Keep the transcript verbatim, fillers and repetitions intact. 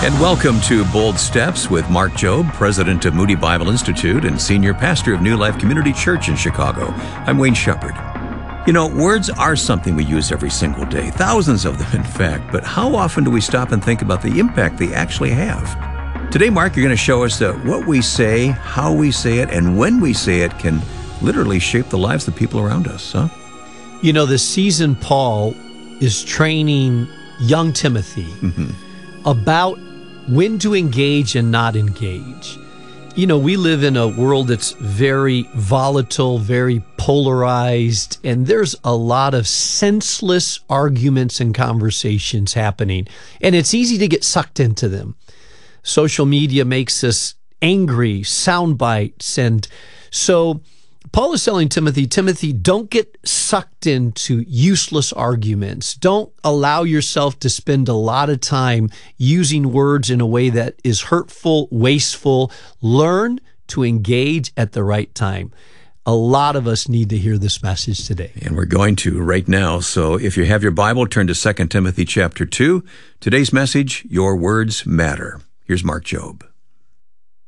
And welcome to Bold Steps with Mark Jobe, president of Moody Bible Institute and senior pastor of New Life Community Church in Chicago. I'm Wayne Shepherd. You know, words are something we use every single day, thousands of them in fact, but how often do we stop and think about the impact they actually have? Today, Mark, you're going to show us that what we say, how we say it, and when we say it can literally shape the lives of the people around us, huh? You know, this season, Paul is training young Timothy mm-hmm. about when to engage and not engage. You know, we live in a world that's very volatile, very polarized, and there's a lot of senseless arguments and conversations happening, and it's easy to get sucked into them. Social media makes us angry, sound bites, and so Paul is telling Timothy, Timothy, don't get sucked into useless arguments. Don't allow yourself to spend a lot of time using words in a way that is hurtful, wasteful. Learn to engage at the right time. A lot of us need to hear this message today. And we're going to right now. So if you have your Bible, turn to Second Timothy chapter two. Today's message, Your Words Matter. Here's Mark Jobe.